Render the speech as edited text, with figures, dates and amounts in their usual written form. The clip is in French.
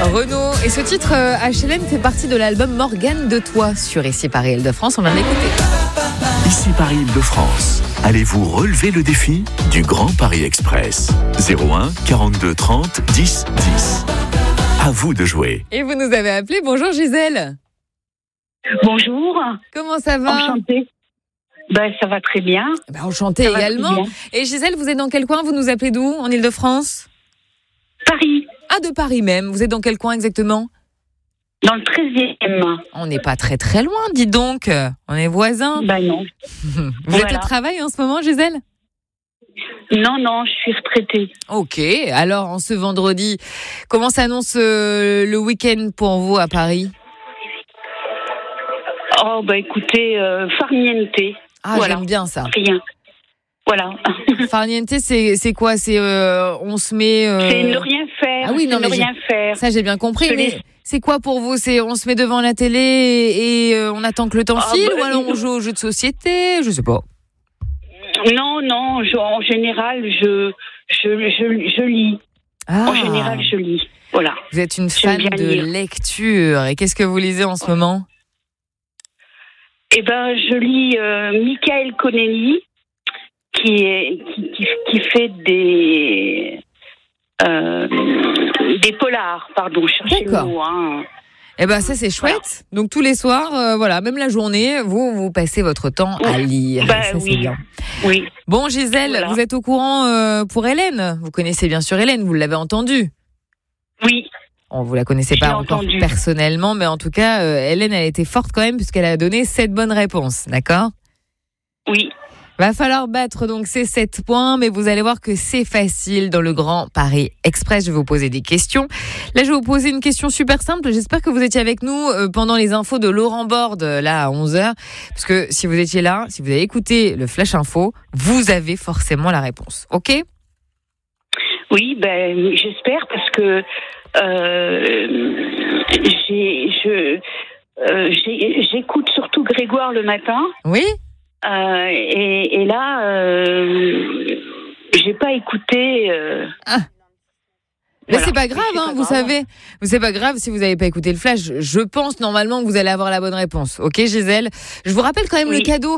Renaud. Et ce titre, HLM, fait partie de l'album Morgane de Toi sur Ici Paris Île-de-France. On vient de l'écouter. Ici Paris Île-de-France. Allez-vous relever le défi du Grand Paris Express? 01 42 30 10 10. À vous de jouer. Et vous nous avez appelé. Bonjour Gisèle. Bonjour. Comment ça va? Enchantée. Ça va très bien. Enchantée également. Et Gisèle, vous êtes dans quel coin? Vous nous appelez d'où en Île-de-France? Paris. Ah, de Paris même. Vous êtes dans quel coin exactement? Dans le 13e. On n'est pas très très loin, dis donc. On est voisins. Non. Vous êtes au travail en ce moment, Gisèle? Non, je suis retraitée. Ok, alors en ce vendredi, comment s'annonce le week-end pour vous à Paris? Écoutez, farniente. Ah, voilà. J'aime bien ça. Rien. Voilà. Farniente, c'est quoi? C'est on se met. C'est ne rien faire. Ah oui, non, mais rien faire. Ça, j'ai bien compris. Mais c'est quoi pour vous? C'est on se met devant la télé et on attend que le temps file, ou alors on joue aux jeux de société? Je sais pas. Non. En général, je lis. Ah. En général, je lis. Voilà. Vous êtes une fan de lecture. Et qu'est-ce que vous lisez en ce moment? Je lis Michael Connelly, qui fait des polars, pardon, cherchez le mot. Ça c'est chouette. Voilà. Donc tous les soirs, même la journée, vous passez votre temps à lire. Ça oui. C'est bien. Oui. Bon Gisèle, vous êtes au courant pour Hélène? Vous connaissez bien sûr Hélène, vous l'avez entendue? Oui. Vous la connaissez pas encore personnellement, mais en tout cas, Hélène, elle a été forte quand même puisqu'elle a donné 7 bonnes réponses, d'accord? Oui. Va falloir battre donc ces 7 points, mais vous allez voir que c'est facile dans le Grand Paris Express. Je vais vous poser des questions. Là, je vais vous poser une question super simple. J'espère que vous étiez avec nous pendant les infos de Laurent Borde, là, à 11h. Parce que si vous étiez là, si vous avez écouté le Flash Info, vous avez forcément la réponse. OK? Oui, j'espère parce que j'écoute surtout Grégoire le matin. Oui. Et là, j'ai pas écouté. Mais c'est pas grave, vous savez. C'est pas grave si vous n'avez pas écouté le flash. Je pense normalement que vous allez avoir la bonne réponse. Ok, Gisèle? Je vous rappelle quand même le cadeau.